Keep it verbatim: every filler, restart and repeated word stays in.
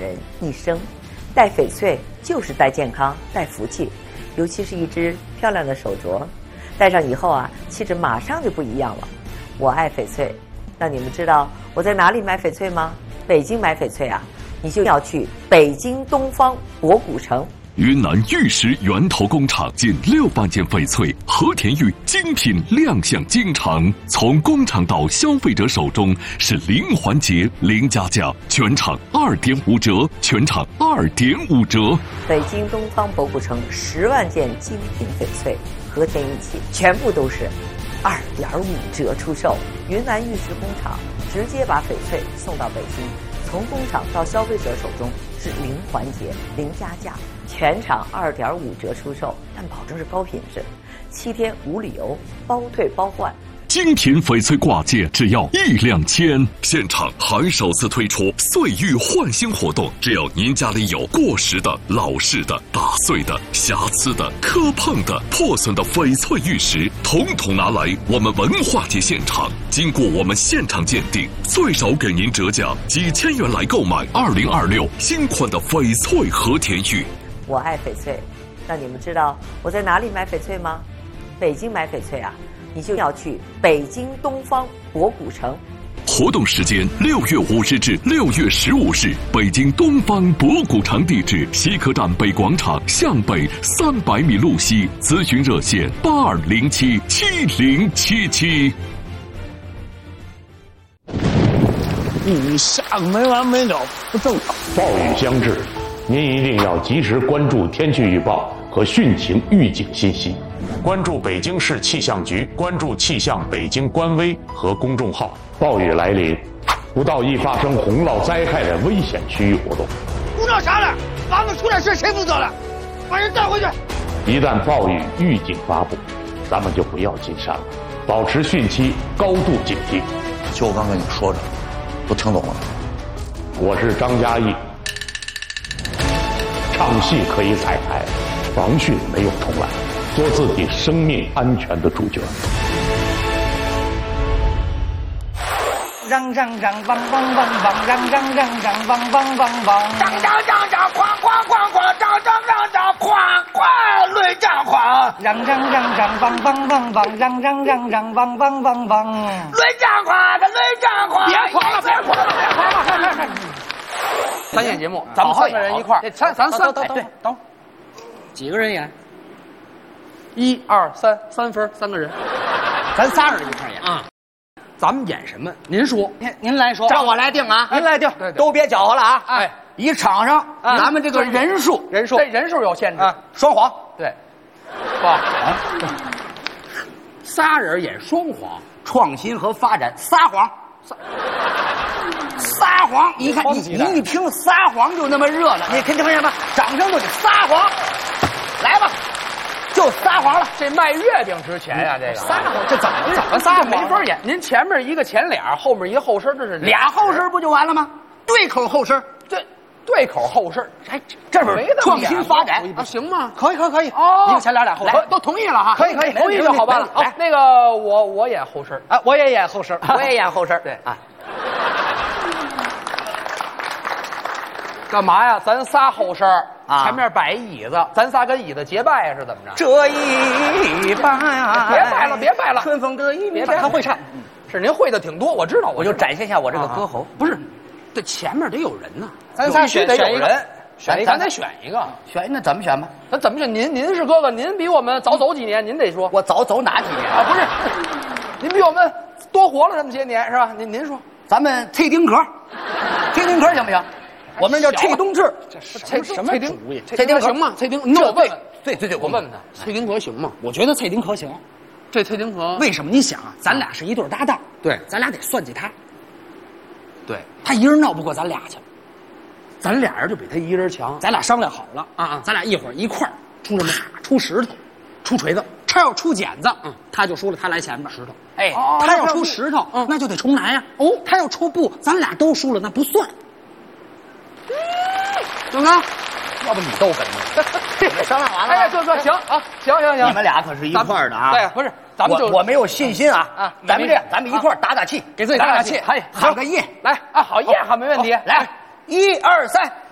人一生。戴翡翠就是戴健康、戴福气，尤其是一只漂亮的手镯，戴上以后啊，气质马上就不一样了。我爱翡翠，那你们知道我在哪里买翡翠吗？北京买翡翠啊，你就要去北京东方博古城。 云南玉石源头工厂近六万件翡翠和田玉精品亮相京城，从工厂到消费者手中是零环节、零加价，全场二点五折，全场二点五折。 北京东方博古城十万件精品翡翠和田玉器，全部都是二点五折出售。云南玉石工厂直接把翡翠送到北京，从工厂到消费者手中是零环节、零加价。全场二点五折出售，但保证是高品质，七天无理由，包退包换。 精品翡翠挂件只要一两千，现场还首次推出岁玉换新活动，只要您家里有过时的、老式的、打碎的、瑕疵的、磕碰的、破损的翡翠玉石，统统拿来我们文化节现场，经过我们现场鉴定，最少给您折价几千元来购买二零二六新款的翡翠和田玉。 我爱翡翠，那你们知道我在哪里买翡翠吗？北京买翡翠啊，你就要去北京东方博古城。 活动时间六月五日至六月十五日，北京东方博古城地址：西客站北广场向北三百米路西，咨询热线八二零七七零七七。 雨下个没完没了，不正常。 暴雨将至，您一定要及时关注天气预报和汛情预警信息，关注北京市气象局，关注气象北京官微和公众号。暴雨来临，不到易发生洪涝灾害的危险区域活动。 不闹啥了？房子出点事谁负责了？把人带回去。 一旦暴雨预警发布，咱们就不要进山了，保持汛期高度警惕。 就我刚跟你说的，都听懂了。 我是张嘉译。唱戏可以彩排，防汛没有重来，做自己生命安全的主角。 嚷嚷嚷，梆梆梆梆，嚷嚷嚷嚷，梆梆梆梆， 嚷嚷嚷嚷，哐哐哐哐，嚷嚷嚷嚷，哐哐雷战哐， 嚷嚷嚷嚷，梆梆梆梆，嚷嚷嚷嚷，梆梆梆梆， 雷战哐，这雷战哐， 别哐了，别哐了，别哐了。 三线节目，咱们三个人一块儿，咱咱三等对等，几个人演？ 一二三，三分，三个人， 咱仨人一块演啊。咱们演什么？您说， 您您来说， 让我来定啊， 您来定， 都别搅和了啊！ 哎， 一场上咱们这个人数， 人数，这人数有限制， 双簧， 对，吧？仨人演双簧， 创新和发展，撒谎。撒谎！你看你你一听撒谎就那么热闹，你听听见吗？掌声都得撒谎，来吧，就撒谎了。 这卖月饼值钱呀、啊，这个撒谎这怎么怎么撒谎？没法演。您前面一个前脸，后面一个后身，这是俩后身不就完了吗？对口后身， 对对口后身， 哎，这不是创新发展啊？行吗？ 可以可以可以哦， 一个前脸俩后身，都同意了哈。 可以可以， 同意就好办了。好，那个我我演后身， 啊，我也演后身， 我也演后身， 对啊。 干嘛呀？咱仨后身啊， 前面摆一椅子，咱仨跟椅子结拜呀，是怎么着？ 这一拜， 别拜了，别拜了， 春风得意， 别拜。他会唱，是您会的挺多，我知道， 我就展现一下我这个歌喉。 不是，这前面得有人呐， 咱仨必须得有人，选一个，咱得选一个， 选那怎么选吧？ 咱怎么选？您您是哥哥，您比我们早走几年，您得说。 我早走哪几年啊？不是，您比我们多活了这么些年，是吧？您您说， 咱们脆丁壳，脆丁壳行不行？我们叫脆冬至， 这什什么主意？ 脆丁壳行吗？脆丁，那我问问， 对对对， 我问问他，脆丁壳行吗？ 我觉得脆丁壳行。 这脆丁壳为什么？你想啊，咱俩是一对搭档， 对， 咱俩得算计他， 对他一人闹不过咱俩去， 咱俩人就比他一人强。 咱俩商量好了啊啊， 咱俩一会儿一块儿出什么？出石头，出锤子。他要出剪子，嗯，他就输了，他来前面石头。哎，他要出石头，嗯，那就得重来呀。哦，他要出布，咱俩都输了，那不算。 怎么着？要不你都跟着？ 商量完了。 哎，就说行啊，行行行， 你们俩可是一块儿的啊。 对，不是，咱们就我没有信心啊啊！咱们这样，咱们一块儿打打气， 给自己打打气。 喊个一来啊，好，一喊没问题。 来，一二三。